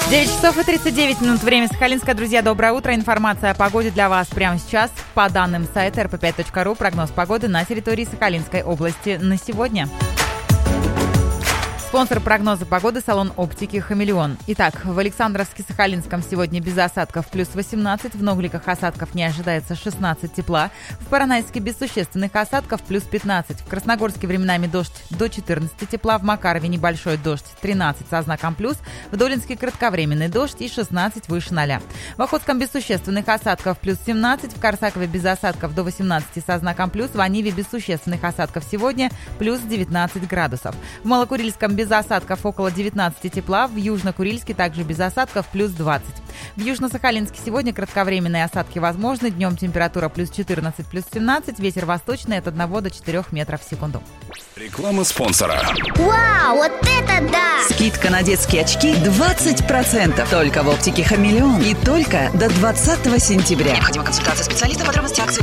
9 часов и 39 минут, время Сахалинска. Друзья, доброе утро. Информация о погоде для вас прямо сейчас. По данным сайта rp5.ru, прогноз погоды на территории Сахалинской области на сегодня. Спонсор прогноза погоды – салон оптики «Хамелеон». Итак, в Александровске-Сахалинском сегодня без осадков плюс 18, в Новгликах осадков не ожидается 16 тепла, в Поронайске без существенных осадков плюс 15, в Красногорске временами дождь до 14 тепла, в Макарове небольшой дождь 13 со знаком плюс, в Долинске кратковременный дождь и 16 выше 0. В Охотском без существенных осадков плюс 17, в Корсакове без осадков до 18 со знаком плюс, в Аниве без существенных осадков сегодня плюс 19 градусов. В Малокурильском без осадков около 19 тепла, в Южно-Курильске также без осадков плюс 20. В Южно-Сахалинске сегодня кратковременные осадки возможны, днем температура плюс 14, плюс 17, ветер восточный от 1 до 4 метров в секунду. Реклама спонсора. Вау, вот это да! Скидка на детские очки 20%. Только в оптике «Хамелеон». И только до 20 сентября. Необходима консультация специалиста, подробности акции.